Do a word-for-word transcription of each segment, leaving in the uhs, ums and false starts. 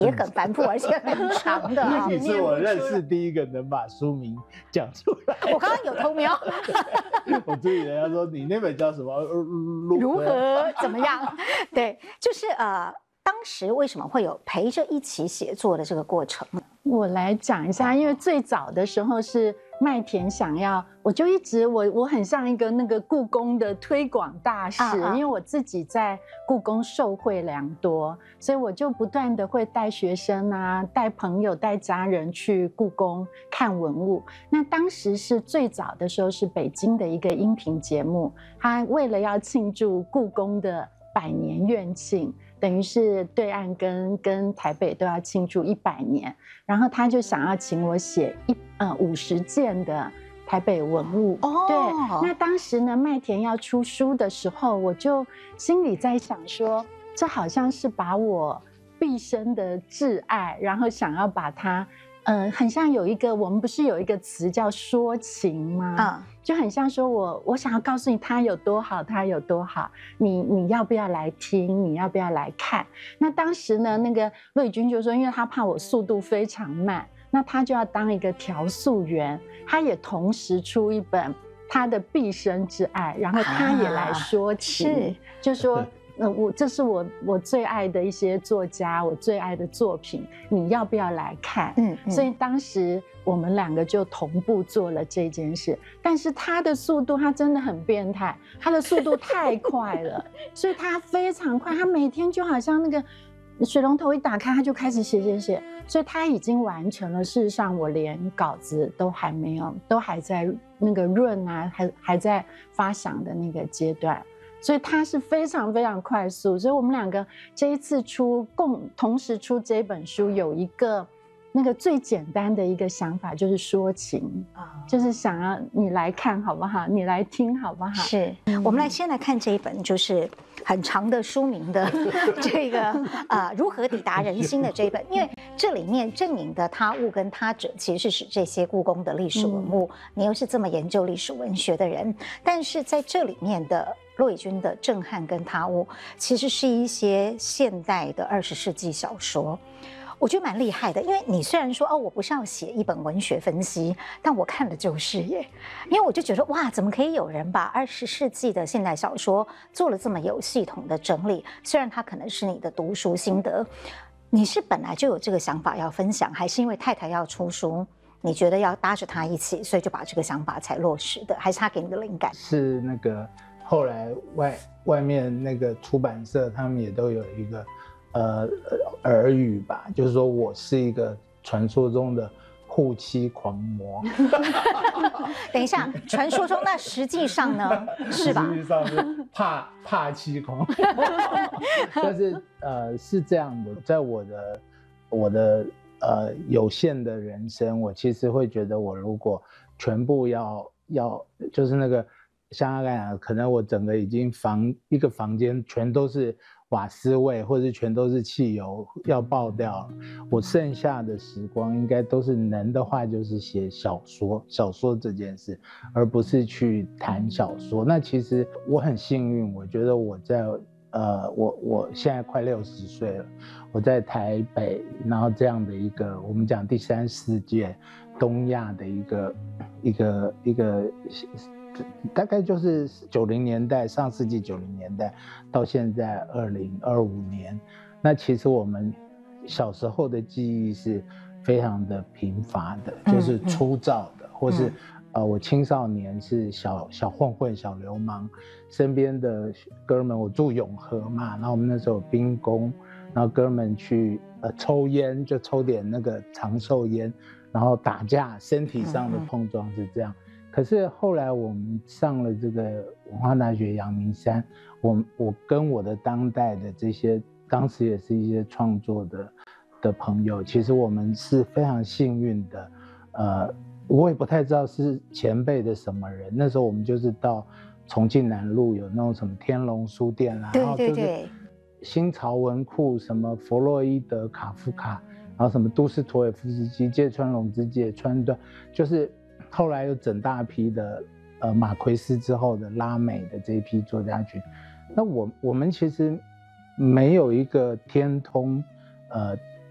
也很繁复，而且很长的啊。 你是我认识第一个能把书名讲出来。 我刚刚有偷瞄， 我注意人家说你那本叫什么？ 如何怎么样？对，就是呃，当时为什么会有陪着一起写作的这个过程？ 我来讲一下，因为最早的时候是麦田想要，我就一直我我很像一个那个故宫的推广大使，啊啊因为我自己在故宫受惠良多，所以我就不断的会带学生啊、带朋友、带家人去故宫看文物。那当时是最早的时候是北京的一个音频节目，他为了要庆祝故宫的百年院庆。等于是对岸跟跟台北都要庆祝一百年，然后他就想要请我写一呃五十件的台北文物。哦，对，那当时呢，麦田要出书的时候，我就心里在想说，这好像是把我毕生的挚爱，然后想要把它。嗯、呃，很像有一个，我们不是有一个词叫说情吗？啊、嗯，就很像说我我想要告诉你他有多好，他有多好，你你要不要来听？你要不要来看？那当时呢，那个陆宇君就说，因为他怕我速度非常慢，那他就要当一个调速员，他也同时出一本他的毕生之爱，然后他也来说情，啊、是就说。呃，我这是我我最爱的一些作家，我最爱的作品，你要不要来看？嗯，嗯所以当时我们两个就同步做了这件事，但是他的速度他真的很变态，他的速度太快了，所以他非常快，他每天就好像那个水龙头一打开，他就开始写写写，所以他已经完成了。事实上，我连稿子都还没有，都还在那个润啊，还还在发想的那个阶段。所以他是非常非常快速，所以我们两个这一次出共同时出这本书，有一个那个最简单的一个想法，就是说情啊，就是想要你来看好不好？你来听好不好？ 是，我们来先来看这一本，就是很长的书名的这个啊、呃，如何抵达人心的这一本，因为这里面正影的他物跟他者，其实是这些故宫的历史文物，嗯、你又是这么研究历史文学的人，但是在这里面的。骆以军的震撼跟他物，其实是一些现代的二十世纪小说，我觉得蛮厉害的。因为你虽然说哦，我不是要写一本文学分析，但我看的就是耶。因为我就觉得哇，怎么可以有人把二十世纪的现代小说做了这么有系统的整理？虽然它可能是你的读书心得，你是本来就有这个想法要分享，还是因为太太要出书？你觉得要搭着他一起，所以就把这个想法才落实的，还是他给你的灵感？ 是那个后来外外面那个出版社，他们也都有一个呃耳语吧，就是说我是一个传说中的护妻狂魔。 等一下，传说中那实际上呢，是吧？ 实际上是怕怕妻狂。但是呃是这样的，在我的我的。呃，有限的人生，我其实会觉得，我如果全部要要，就是那个像他讲，可能我整个已经房一个房间全都是瓦斯味，或者全都是汽油要爆掉了。我剩下的时光，应该都是能的话，就是写小说，小说这件事，而不是去谈小说。那其实我很幸运，我觉得我在。呃，我我现在快六十岁了，我在台北，然后这样的一个我们讲第三世界东亚的一个一个一个，大概就是九零年代，上世纪九零年代到现在二零二五年，那其实我们小时候的记忆是非常的贫乏的，就是粗糙的，嗯嗯、或是。呃，我青少年是小小混混、小流氓，身边的哥们，我住永和嘛，然后我们那时候有兵工，然后哥们去呃抽烟，就抽点那个长寿烟，然后打架，身体上的碰撞是这样。嗯嗯可是后来我们上了这个文化大学阳明山，我我跟我的当代的这些，当时也是一些创作的的朋友，其实我们是非常幸运的，呃。我也不太知道是前辈的什么人，那时候我们就是到重庆南路有那种什么天龙书店啦、啊， 对对对， 新潮文库什么弗洛伊德、卡夫卡，然后什么都斯妥也夫斯基、芥川龙之介、川端，就是后来又整大批的呃马奎斯之后的拉美的这一批作家群。那我我们其实没有一个天通，呃。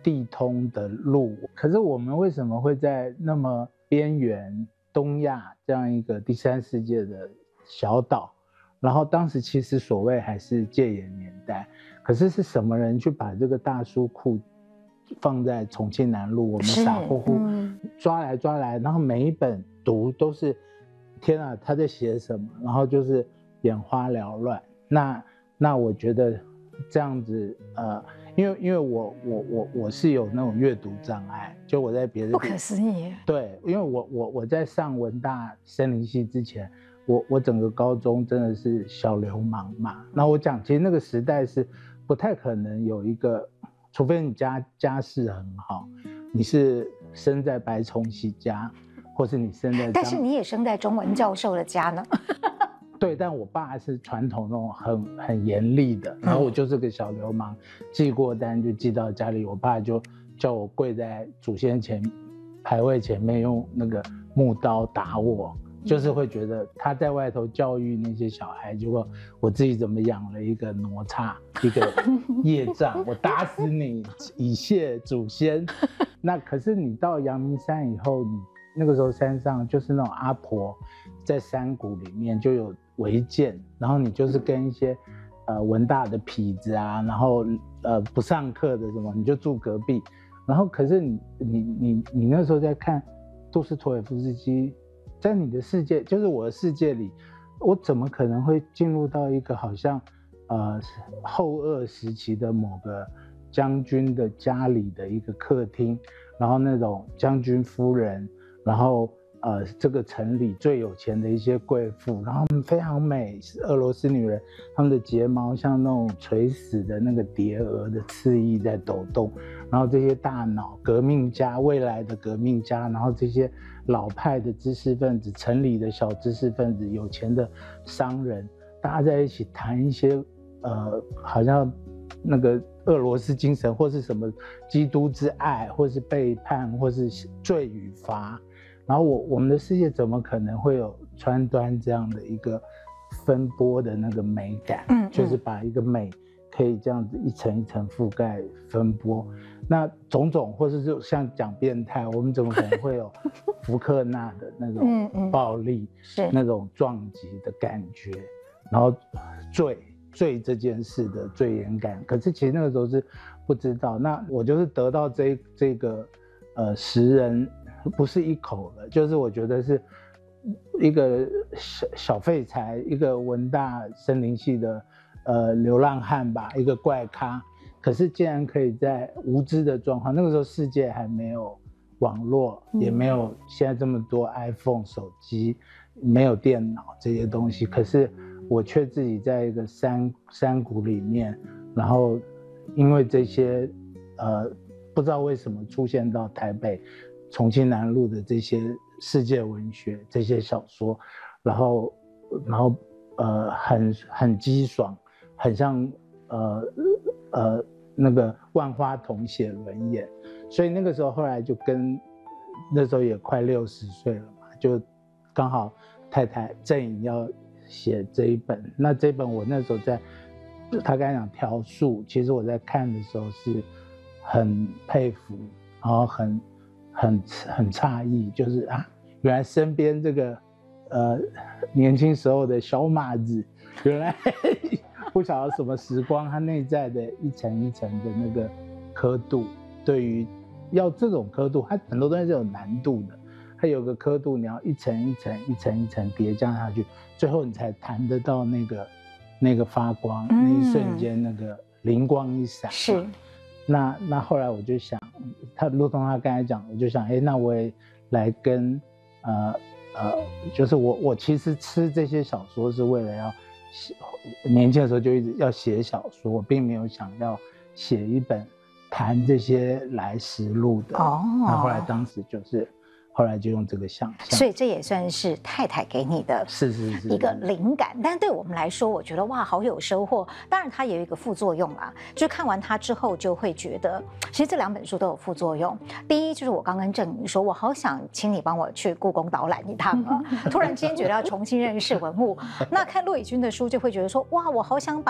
地通的路。可是我们为什么会在那么边缘东亚这样一个第三世界的小岛，然后当时其实所谓还是戒严年代，可是是什么人去把这个大书库放在重庆南路，我们傻乎乎抓来抓来，然后每一本读都是天啊他在写什么，然后就是眼花缭乱。那那我觉得这样子呃因为因为我我我我是有那种阅读障碍，就我在别的不可思议。 对，因为我我我在上文大森林系之前，我我整个高中真的是小流氓嘛。那我讲，其实那个时代是不太可能有一个，除非你家家世很好，你是生在白崇禧家，或是你生在， 但是你也生在中文教授的家呢。 对，但我爸是传统那种很很严厉的，然后我就是个小流氓，寄过单就寄到家里，我爸就叫我跪在祖先前牌位前面用那个木刀打我，就是会觉得他在外头教育那些小孩，结果我自己怎么养了一个哪吒，一个业障，我打死你以谢祖先。那可是你到阳明山以后，你那个时候山上就是那种阿婆在山谷里面就有违建，然后你就是跟一些呃文大的痞子啊，然后呃不上课的什么，你就住隔壁。然后可是你你你你那时候在看杜斯妥也夫斯基，在你的世界，就是我的世界里，我怎么可能会进入到一个好像呃后俄时期的某个将军的家里的一个客厅，然后那种将军夫人，然后呃这个城里最有钱的一些贵妇，然后她们非常美，是俄罗斯女人，她们的睫毛像那种垂死的那个蝶蛾的翅翼在抖动，然后这些大脑革命家，未来的革命家，然后这些老派的知识分子，城里的小知识分子，有钱的商人，大家在一起谈一些呃好像那个俄罗斯精神，或是什么基督之爱，或是背叛，或是罪与罚。然后我我们的世界怎么可能会有川端这样的一个分拨的那个美感？嗯，就是把一个美可以这样子一层一层覆盖分拨。那种种，或是就像讲变态，我们怎么可能会有福克纳的那种暴力，是那种撞击的感觉，然后罪罪这件事的罪严感。可是其实那个时候是不知道。那我就是得到这这个呃食人。不是一口的，就是我觉得是一个小小废材，一个文大森林系的呃流浪汉吧，一个怪咖。可是竟然可以在无知的状况，那个时候世界还没有网络，也没有现在这么多 iPhone 手机，没有电脑这些东西，可是我却自己在一个山山谷里面，然后因为这些呃不知道为什么出现到台北重庆南路的这些世界文学，这些小说，然后，然后，呃，很很激爽，很像呃呃那个万花筒写轮眼，所以那个时候后来就跟那时候也快六十岁了嘛，就刚好太太郑颖要写这一本，那这本我那时候在，他刚才讲条数，其实我在看的时候是很佩服，然后很。很很诧异，就是啊，原来身边这个呃年轻时候的小马子，原来不晓得什么时光，它内在的一层一层的那个刻度，对于要这种刻度，它很多东西是有难度的，它有个刻度，你要一层一层一层一层叠加下去，最后你才谈得到那个那个发光，嗯、那一瞬间那个灵光一闪。 是。 那那后来我就想，他如同他刚才讲，我就想，哎，那我也来跟，呃呃，就是我我其实吃这些小说是为了要写，年轻的时候就一直要写小说，我并没有想要写一本谈这些来时路的。哦，那后来当时就是。后来就用这个想象， 所以这也算是太太给你的是是是一个灵感。但对我们来说，我觉得哇，好有收获。当然，它也有一个副作用啦，就看完它之后，就会觉得，其实这两本书都有副作用。第一，就是我刚跟郑颖说，我好想请你帮我去故宫导览一趟啊！突然之间觉得要重新认识文物。那看骆以军的书，就会觉得说，哇，我好想把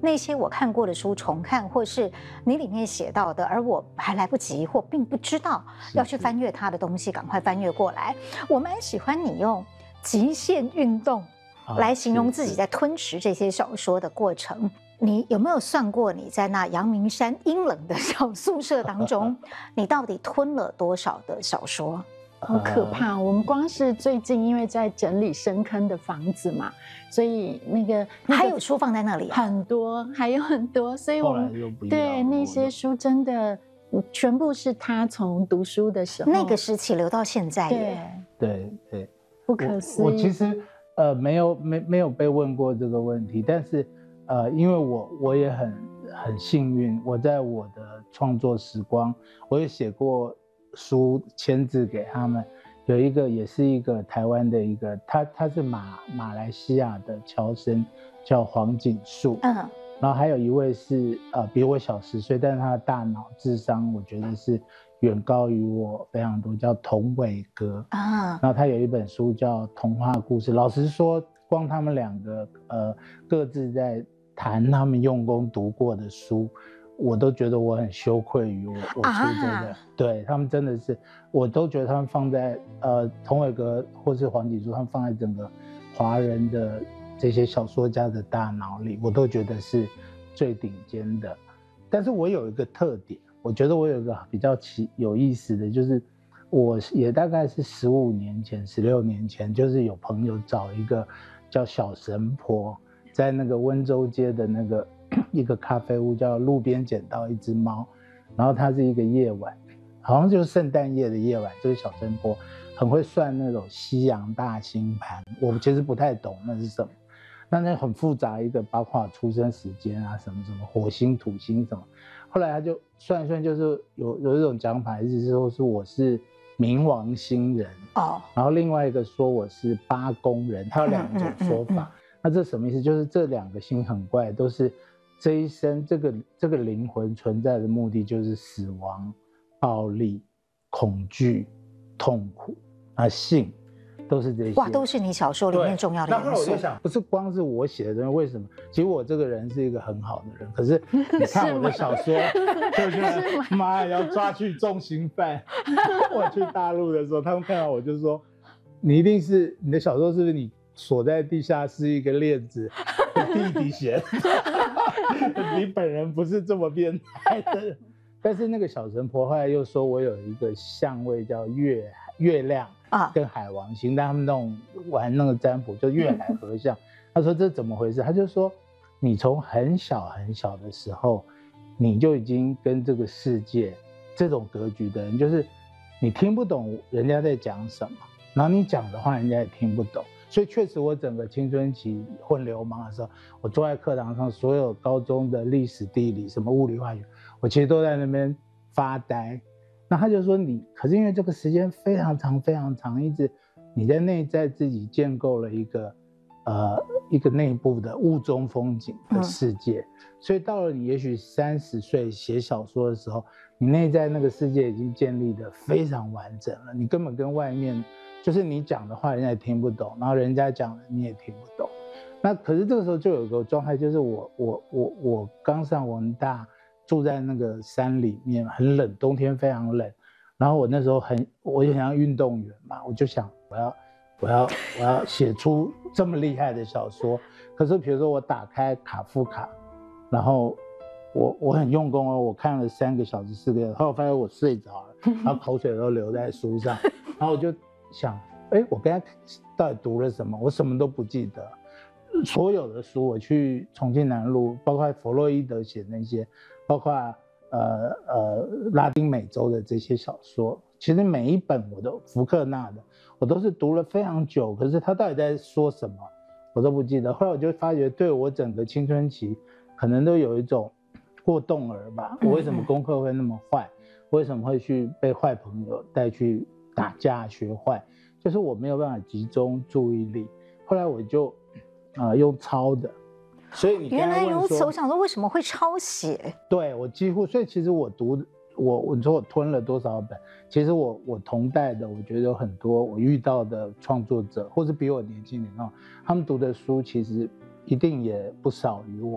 那些我看过的书重看，或是你里面写到的，而我还来不及或并不知道要去翻阅它的东西，赶快翻阅过来。我蛮喜欢你用极限运动来形容自己在吞食这些小说的过程。你有没有算过你在那阳明山阴冷的小宿舍当中，你到底吞了多少的小说？ 好可怕！我们光是最近因为在整理深坑的房子嘛，所以那个、那个、 还有书放在那里、啊、 很多，还有很多，所以我们对那些书真的全部是他从读书的时候那个时期留到现在耶。 对对对， 不可思议。 我, 我其实呃没有没没有被问过这个问题，但是呃因为我我也很很幸运，我在我的创作时光，我也写过书签字给他们，有一个也是一个台湾的一个，他他是马马来西亚的侨生，叫黄锦树，嗯，然后还有一位是呃比我小十岁，但是他的大脑智商我觉得是远高于我非常多，叫童伟哥啊，然后他有一本书叫《童话故事》，老实说，光他们两个呃各自在谈他们用功读过的书，我都觉得我很羞愧于我我出这个，啊、对他们真的是，我都觉得他们放在呃童伟格或是黄锦树，他们放在整个华人的这些小说家的大脑里，我都觉得是最顶尖的。但是我有一个特点，我觉得我有一个比较奇有意思的，就是我也大概是十五年前、十六年前，就是有朋友找一个叫小神婆，在那个温州街的那个。一个咖啡屋叫路边捡到一只猫，然后它是一个夜晚，好像就是圣诞夜的夜晚，这个小神婆很会算那种西洋大星盘，我其实不太懂那是什么，那那很复杂一个，包括出生时间啊什么什么火星土星什么，后来他就算一算，就是有有一种讲法，意思是说是我是冥王星人哦，然后另外一个说我是八宫人，他有两种说法，嗯嗯嗯嗯，那这什么意思？就是这两个星很怪，都是这一生这个这个灵魂存在的目的就是死亡、暴力、恐惧、痛苦啊，性都是这些。 哇，都是你小说里面重要的元素。 那后来我就想，不是光是我写的东西，为什么？其实我这个人是一个很好的人，可是你看我的小说，就觉得妈要抓去重刑犯。我去大陆的时候，他们看到我就说，你一定是你的小说是不是你锁在地下室一个链子弟弟写的？你本人不是这么变态的人。但是那个小神婆后来又说我有一个相位叫月月亮啊，跟海王星，但他们那种玩那个占卜就月海合相。他说这怎么回事？他就说你从很小很小的时候，你就已经跟这个世界这种格局的人，就是你听不懂人家在讲什么，然后你讲的话人家也听不懂。所以确实我整个青春期混流氓的时候，我坐在课堂上，所有高中的历史地理什么物理化学，我其实都在那边发呆。那他就说你，可是因为这个时间非常长非常长，一直你在内在自己建构了一个呃一个内部的雾中风景的世界，嗯，所以到了你也许三十岁写小说的时候，你内在那个世界已经建立得非常完整了，你根本跟外面就是你讲的话人家也听不懂，然后人家讲的你也听不懂。那可是这个时候就有一个状态，就是我我我我刚上文大，住在那个山里面，很冷，冬天非常冷。然后我那时候很，我也想运动员嘛，我就想我要我要我要写出这么厉害的小说。可是比如说我打开卡夫卡，然后我我很用功哦，我看了三个小时四个小时，后来我发现我睡着了，然后口水都流在书上，然后我就想，哎，我刚才到底读了什么？我什么都不记得。所有的书，我去重庆南路，包括弗洛伊德写的那些，包括呃呃拉丁美洲的这些小说，其实每一本我都福克纳的，我都是读了非常久，可是他到底在说什么，我都不记得。后来我就发觉，对我整个青春期，可能都有一种过动儿吧。我为什么功课会那么坏？为什么会去被坏朋友带去打架学坏？就是我没有办法集中注意力。后来我就。呃，用抄的，所以你原来如此。我想说，为什么会抄写？ 对，我几乎，所以其实我读，我我说我吞了多少本？其实我我同代的，我觉得有很多我遇到的创作者，或是比我年轻点哦，他们读的书其实一定也不少于我。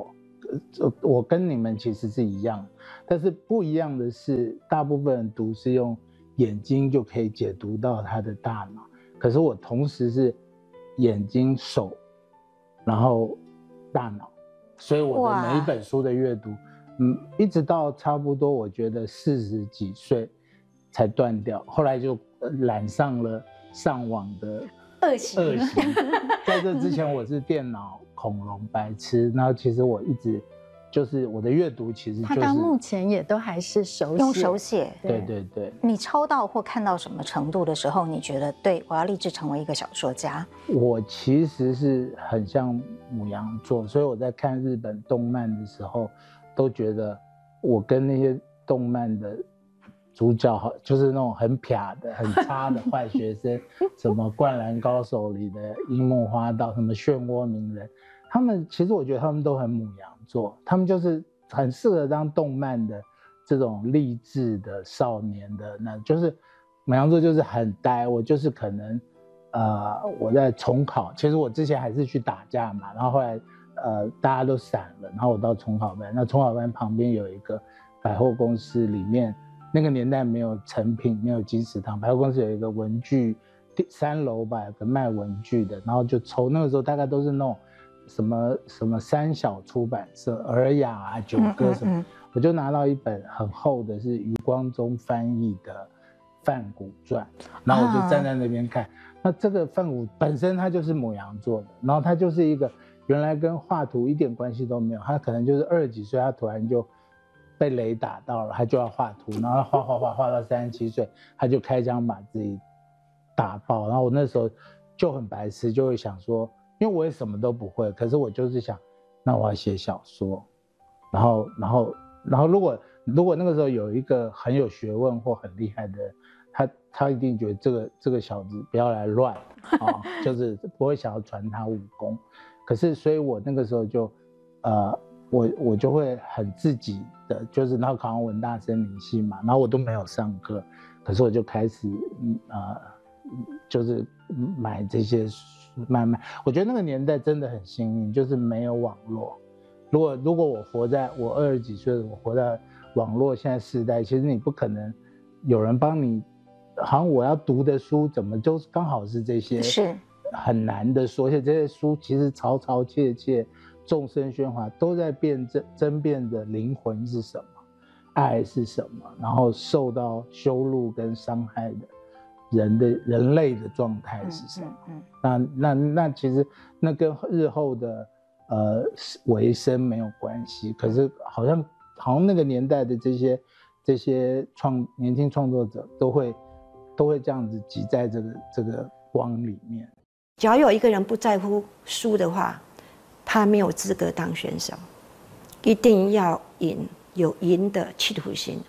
我跟你们其实是一样，但是不一样的是，大部分人读是用眼睛就可以解读到他的大脑，可是我同时是眼睛、手，然后大脑，所以我的每一本书的阅读，嗯，一直到差不多我觉得四十几岁才断掉，后来就染上了上网的恶习。 恶习，在这之前我是电脑恐龙白痴，然后其实我一直就是我的阅读其实就是他到目前也都还是手写， 用手写。 对对对。 你抄到或看到什么程度的时候，你觉得对我要立志成为一个小说家？ 我其实是很像牡羊座，所以我在看日本动漫的时候，都觉得我跟那些动漫的主角好，就是那种很痞的、很差的坏学生，什么《灌篮高手》里的樱木花道，什么漩涡鸣人，他们其实我觉得他们都很牡羊座，他们就是很适合当动漫的这种励志的少年的，那就是牡羊座就是很呆，我就是可能，呃，我在重考，其实我之前还是去打架嘛，然后后来呃大家都散了，然后我到重考班，那重考班旁边有一个百货公司，里面那个年代没有成品，没有金石堂，百货公司有一个文具三楼吧，有个卖文具的，然后就抽，那个时候大概都是那种什么什么三小出版社、尔雅啊、九歌什么，嗯嗯嗯，我就拿到一本很厚的，是余光中翻译的《梵谷传》，然后我就站在那边看。啊、那这个梵谷本身他就是牡羊座的，然后他就是一个原来跟画图一点关系都没有，他可能就是二十几岁，他突然就被雷打到了，他就要画图，然后画画画画到三十七岁，他就开枪把自己打爆。然后我那时候就很白痴，就会想说，因为我也什么都不会，可是我就是想，那我要写小说，然后然后然后如果如果那个时候有一个很有学问或很厉害的人，他他一定觉得这个这个小子不要来乱啊，就是不会想要传他武功。可是所以我那个时候就呃我我就会很自己的，就是然后考上文大森林系嘛，然后我都没有上课，可是我就开始嗯呃就是买这些书慢慢，我觉得那个年代真的很幸运，就是没有网络。如果如果我活在我二十几岁，我活在网络现在时代，其实你不可能有人帮你，好像我要读的书怎么就刚好是这些是很难的书，而且这些书其实嘈嘈切切、众声喧哗，都在辩证争辩的灵魂是什么，爱是什么，然后受到羞辱跟伤害的人的人类的状态是什么？嗯嗯嗯、那那那其实那跟日后的呃维生没有关系，可是好像好像那个年代的这些这些创年轻创作者都会都会这样子挤在这个这个光里面。 只要有一个人不在乎输的话，他没有资格当选手，一定要赢，有赢的企图心。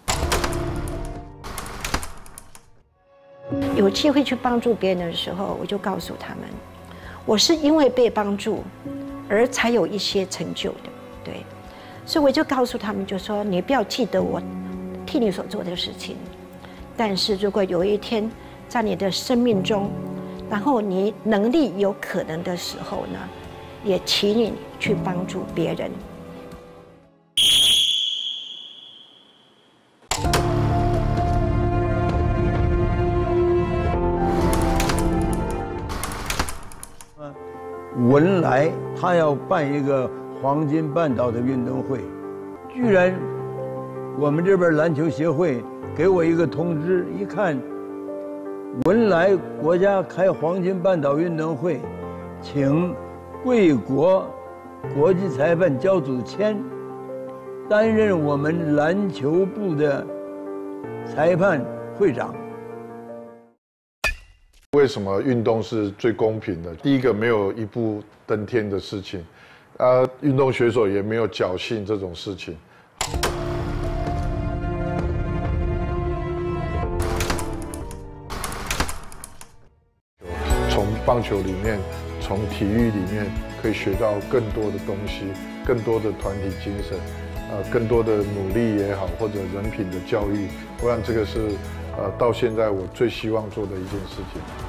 有机会去帮助别人的时候，我就告诉他们，我是因为被帮助而才有一些成就的，对，所以我就告诉他们，就说你不要记得我替你所做的事情，但是如果有一天在你的生命中，然后你能力有可能的时候呢，也请你去帮助别人。 文莱他要办一个黄金半岛的运动会，居然我们这边篮球协会给我一个通知，一看文莱国家开黄金半岛运动会，请贵国国际裁判焦祖谦担任我们篮球部的裁判会长。 为什么运动是最公平的？第一个，没有一步登天的事情，啊，运动选手也没有侥幸这种事情。从棒球里面，从体育里面，可以学到更多的东西，更多的团体精神，呃，更多的努力也好，或者人品的教育。我想这个是，呃，到现在我最希望做的一件事情。